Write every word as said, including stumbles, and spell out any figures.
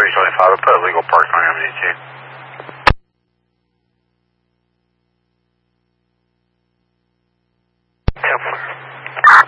twenty-five, I put a legal park on M D two.